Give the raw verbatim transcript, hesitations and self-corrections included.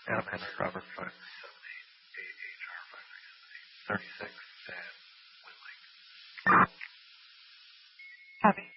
Adam Henry, Robert five three seven eight, A H R five three seven eight, thirty-six, Dan, Winlake. Copy.